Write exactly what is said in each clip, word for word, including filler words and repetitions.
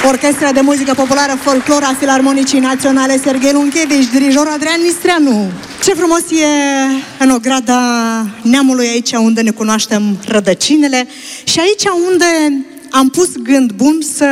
Orchestra de muzică populară folclor a Filarmonicii Naționale Serghei Lunchevici, dirijor Adrian Mistreanu. Ce frumos e în ograda neamului, aici unde ne cunoaștem rădăcinile și aici unde am pus gând bun să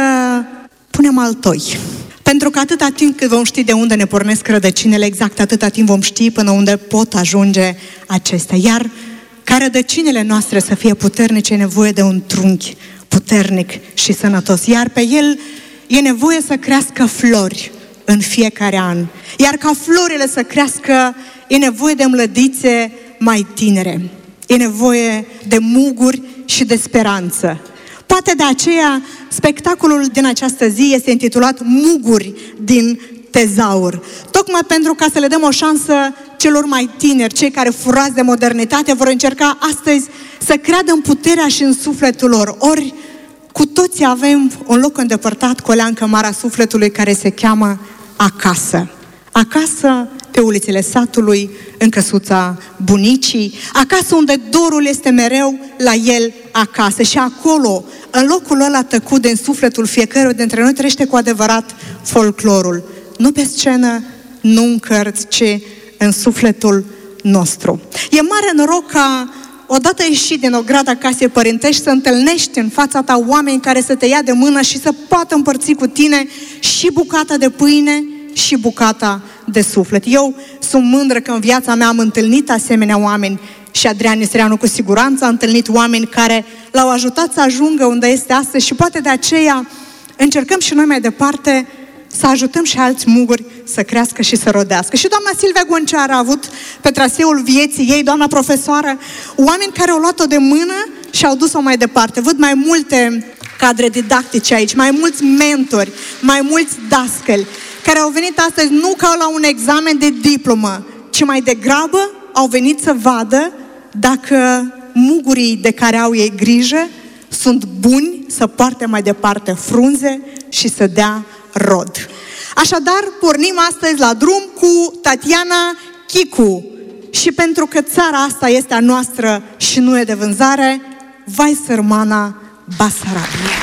punem altoi. Pentru că atâta timp cât vom ști de unde ne pornesc rădăcinile, exact atâta timp vom ști până unde pot ajunge acestea. Iar ca rădăcinile noastre să fie puternice, e nevoie de un trunchi puternic și sănătos. Iar pe el e nevoie să crească flori în fiecare an. Iar ca florile să crească, e nevoie de mlădițe mai tinere. E nevoie de muguri și de speranță. Poate de aceea, spectacolul din această zi este intitulat Muguri din tezaur. Tocmai pentru ca să le dăm o șansă celor mai tineri, cei care furați de modernitate, vor încerca astăzi să creadă în puterea și în sufletul lor. Ori cu toții avem un loc îndepărtat cu o leancă mare a sufletului care se cheamă acasă. Acasă, pe ulițele satului, în căsuța bunicii, acasă unde dorul este mereu la el acasă. Și acolo, în locul ăla tăcut din sufletul fiecăruia dintre noi, trăiește cu adevărat folclorul. Nu pe scenă, nu în cărți, ci în sufletul nostru. E mare noroc ca odată ieșit din ograda casei părintești să întâlnești în fața ta oameni care să te ia de mână și să poată împărți cu tine și bucata de pâine și bucata de suflet. Eu sunt mândră că în viața mea am întâlnit asemenea oameni și Adrian Mistreanu cu siguranță a întâlnit oameni care l-au ajutat să ajungă unde este astăzi și poate de aceea încercăm și noi mai departe să ajutăm și alți muguri să crească și să rodească. Și doamna Silvia Gonceară a avut pe traseul vieții ei, doamna profesoară, oameni care au luat-o de mână și au dus-o mai departe. Văd mai multe cadre didactice aici, mai mulți mentori, mai mulți dascăli, care au venit astăzi nu ca la un examen de diplomă, ci mai degrabă au venit să vadă dacă mugurii de care au ei grijă sunt buni să poarte mai departe frunze și să dea rod. Așadar, pornim astăzi la drum cu Tatiana Chicu. Și pentru că țara asta este a noastră și nu e de vânzare, vai sărmana Basarabia.